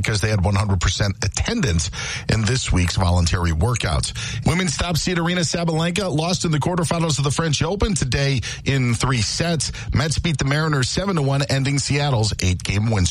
because they had 100% attendance in this week's voluntary workouts. Women's top seed Aryna Sabalenka lost in the quarterfinals of the French Open today in 3 sets. Mets beat the Mariners 7-1, ending Seattle's 8-game win streak.